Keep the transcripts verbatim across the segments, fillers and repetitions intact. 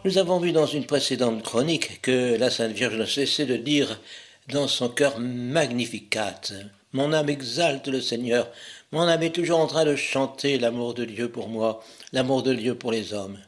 Nous avons vu dans une précédente chronique que la Sainte Vierge ne cessait de dire dans son cœur Magnificat. Mon âme exalte le Seigneur, mon âme est toujours en train de chanter l'amour de Dieu pour moi, l'amour de Dieu pour les hommes.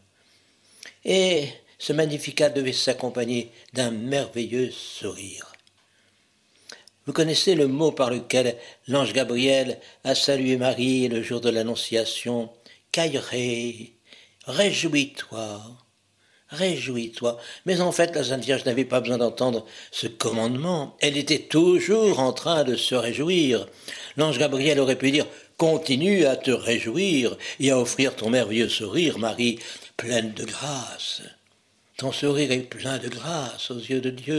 Et ce Magnificat devait s'accompagner d'un merveilleux sourire. Vous connaissez le mot par lequel l'ange Gabriel a salué Marie le jour de l'Annonciation. Cailleret, réjouis-toi, réjouis-toi. Mais en fait, la Sainte Vierge n'avait pas besoin d'entendre ce commandement. Elle était toujours en train de se réjouir. L'ange Gabriel aurait pu dire « Continue à te réjouir et à offrir ton merveilleux sourire, Marie, pleine de grâce. Ton sourire est plein de grâce aux yeux de Dieu. »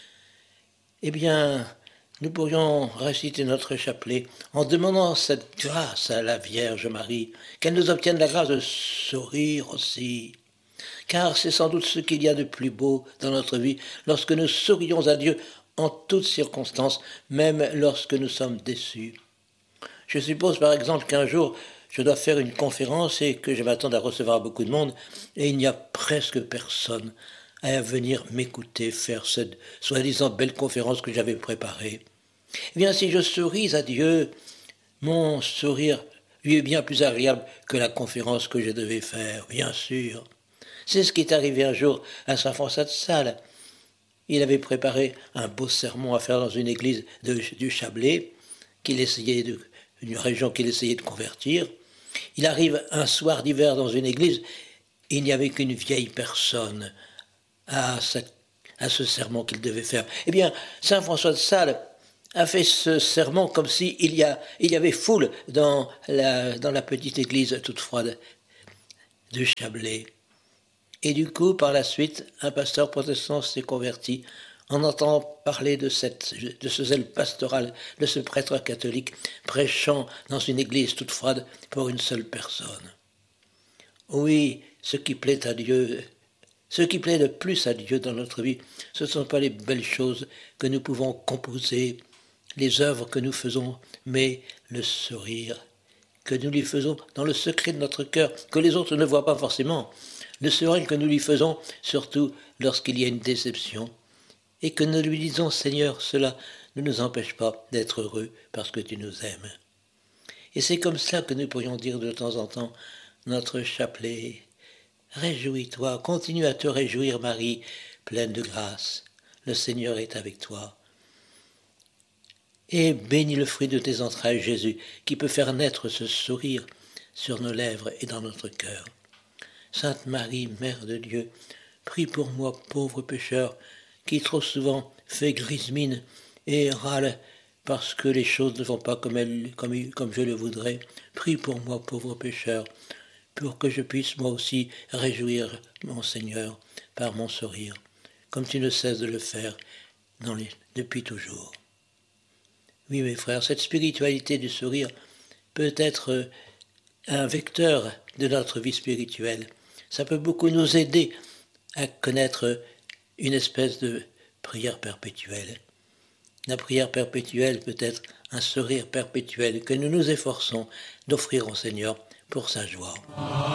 Eh bien, nous pourrions réciter notre chapelet en demandant cette grâce à la Vierge Marie, qu'elle nous obtienne la grâce de sourire aussi. Car c'est sans doute ce qu'il y a de plus beau dans notre vie, lorsque nous sourions à Dieu en toutes circonstances, même lorsque nous sommes déçus. Je suppose par exemple qu'un jour, je dois faire une conférence et que je m'attends à recevoir beaucoup de monde, et il n'y a presque personne à venir m'écouter faire cette soi-disant belle conférence que j'avais préparée. Eh bien, si je souris à Dieu, mon sourire lui est bien plus agréable que la conférence que je devais faire, bien sûr. C'est ce qui est arrivé un jour à saint François de Sales. Il avait préparé un beau sermon à faire dans une église de, du Chablais, qu'il essayait de, une région qu'il essayait de convertir. Il arrive un soir d'hiver dans une église, et il n'y avait qu'une vieille personne à, cette, à ce sermon qu'il devait faire. Eh bien, saint François de Sales a fait ce sermon comme s'il y, a, il y avait foule dans la, dans la petite église toute froide de Chablais. Et du coup, par la suite, un pasteur protestant s'est converti en entendant parler de, cette, de ce zèle pastoral de ce prêtre catholique prêchant dans une église toute froide pour une seule personne. Oui, ce qui plaît à Dieu, ce qui plaît le plus à Dieu dans notre vie, ce ne sont pas les belles choses que nous pouvons composer, les œuvres que nous faisons, mais le sourire que nous lui faisons dans le secret de notre cœur, que les autres ne voient pas forcément, le sourire que nous lui faisons, surtout lorsqu'il y a une déception, et que nous lui disons « Seigneur, cela ne nous empêche pas d'être heureux parce que tu nous aimes. » Et c'est comme ça que nous pourrions dire de temps en temps notre chapelet. Réjouis-toi, continue à te réjouir, Marie, pleine de grâce. Le Seigneur est avec toi. Et bénis le fruit de tes entrailles, Jésus, qui peut faire naître ce sourire sur nos lèvres et dans notre cœur. Sainte Marie, Mère de Dieu, prie pour moi, pauvre pécheur, qui trop souvent fait grise mine et râle parce que les choses ne vont pas comme, elle, comme, comme je le voudrais. Prie pour moi, pauvre pécheur, pour que je puisse moi aussi réjouir mon Seigneur par mon sourire, comme tu ne cesses de le faire dans les, depuis toujours. Oui, mes frères, cette spiritualité du sourire peut être un vecteur de notre vie spirituelle. Ça peut beaucoup nous aider à connaître une espèce de prière perpétuelle. La prière perpétuelle peut être un sourire perpétuel que nous nous efforçons d'offrir au Seigneur pour sa joie.